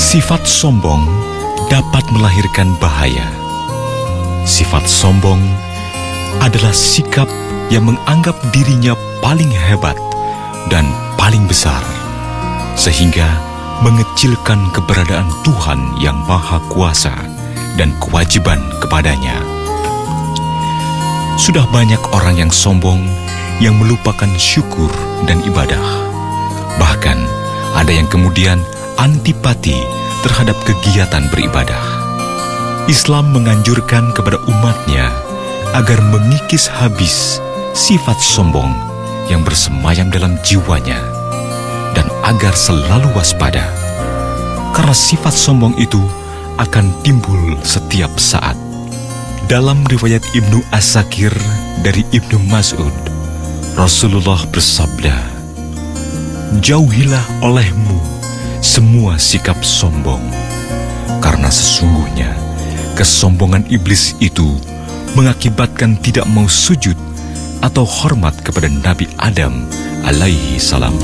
Sifat sombong dapat melahirkan bahaya. Sifat sombong adalah sikap yang menganggap dirinya paling hebat dan paling besar, sehingga mengecilkan keberadaan Tuhan yang Maha Kuasa dan kewajiban kepadanya. Sudah banyak orang yang sombong yang melupakan syukur dan ibadah. Bahkan ada yang kemudian antipati terhadap kegiatan beribadah. Islam menganjurkan kepada umatnya agar mengikis habis sifat sombong yang bersemayam dalam jiwanya dan agar selalu waspada, karena sifat sombong itu akan timbul setiap saat. Dalam riwayat Ibnu As-Sakir dari Ibnu Mas'ud, Rasulullah bersabda, "Jauhilah olehmu semua sikap sombong, karena sesungguhnya kesombongan iblis itu mengakibatkan tidak mau sujud atau hormat kepada Nabi Adam alaihi salam."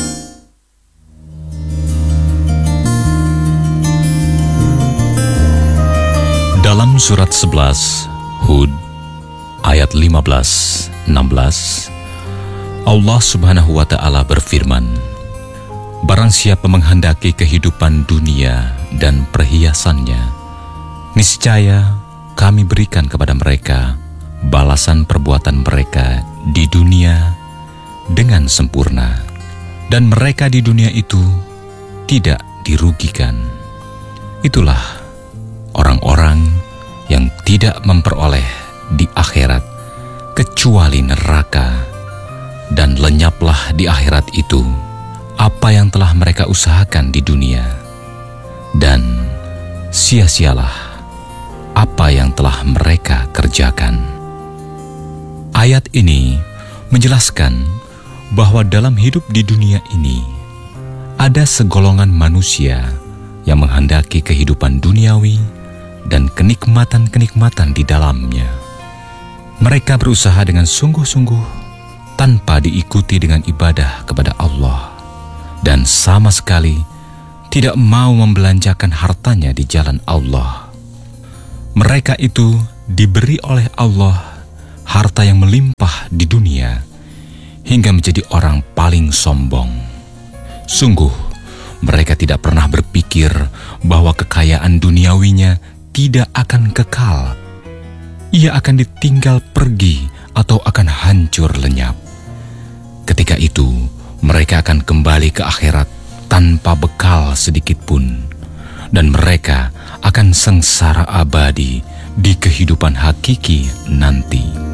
Dalam surat 11 Hud ayat 15-16, Allah Subhanahu wa Ta'ala berfirman, "Barang siapa menghendaki kehidupan dunia dan perhiasannya, niscaya kami berikan kepada mereka balasan perbuatan mereka di dunia dengan sempurna, dan mereka di dunia itu tidak dirugikan. Itulah orang-orang yang tidak memperoleh di akhirat kecuali neraka, dan lenyaplah di akhirat itu apa yang telah mereka usahakan di dunia, dan sia-sialah apa yang telah mereka kerjakan." Ayat ini menjelaskan bahwa dalam hidup di dunia ini ada segolongan manusia yang menghendaki kehidupan duniawi dan kenikmatan-kenikmatan di dalamnya. Mereka berusaha dengan sungguh-sungguh tanpa diikuti dengan ibadah kepada Allah, dan sama sekali tidak mau membelanjakan hartanya di jalan Allah. Mereka itu diberi oleh Allah harta yang melimpah di dunia hingga menjadi orang paling sombong. Sungguh, mereka tidak pernah berpikir bahwa kekayaan duniawinya tidak akan kekal. Ia akan ditinggal pergi atau akan hancur lenyap. Ketika itu, mereka akan kembali ke akhirat tanpa bekal sedikit pun, dan mereka akan sengsara abadi di kehidupan hakiki nanti.